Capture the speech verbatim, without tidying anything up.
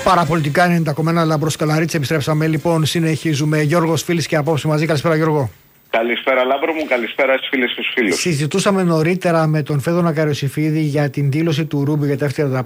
Παραπολιτικά ενενήντα κόμμα ένα Λάμπρος Καλαρίτης. Επιστρέψαμε λοιπόν, συνεχίζουμε. Γιώργος Φίλης και απόψε μαζί. Καλησπέρα Γιώργο. Καλησπέρα Λάμπρο μου, καλησπέρα στις φίλες και στους φίλους. Συζητούσαμε νωρίτερα με τον Φέδωνα Καριοσυφίδη για την δήλωση του Ρούμπι για τα εφ τριάντα